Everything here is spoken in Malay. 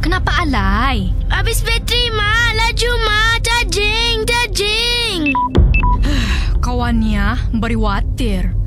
Kenapa alai? Habis bateri, Mak. Laju, Mak. Charging. Kawannya beri watir.